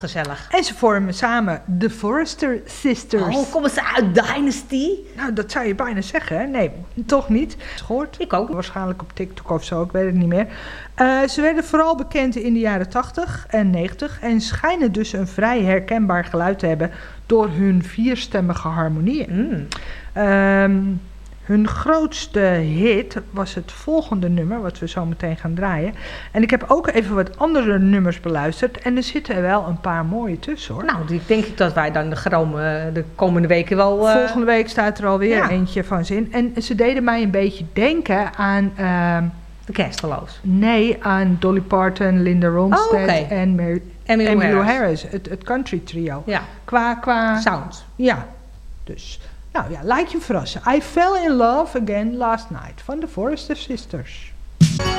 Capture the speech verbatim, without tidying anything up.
Gezellig. En ze vormen samen de Forrester Sisters. Oh, komen ze uit Dynasty? Nou, dat zou je bijna zeggen, hè? Nee, toch niet. Gehoord? Ik ook. Waarschijnlijk op TikTok of zo, ik weet het niet meer. Uh, ze werden vooral bekend in de jaren tachtig en negentig... en schijnen dus een vrij herkenbaar geluid te hebben... door hun vierstemmige harmonieën. Mm. Um, hun grootste hit was het volgende nummer... wat we zo meteen gaan draaien. En ik heb ook even wat andere nummers beluisterd... en er zitten wel een paar mooie tussen, hoor. Nou, die denk ik dat wij dan de, grome, de komende weken wel... Uh... Volgende week staat er alweer ja. eentje van ze in. En ze deden mij een beetje denken aan... Uh, de Castello's? Nee, aan Dolly Parton, Linda Ronstadt oh, okay. en Mary, Emmylou Harris. Harris. Het, het country trio. Ja. Qua, qua... Sound. Ja, dus... Nou ja, laat je verrassen. I Fell in Love Again Last Night van de Forrester Sisters.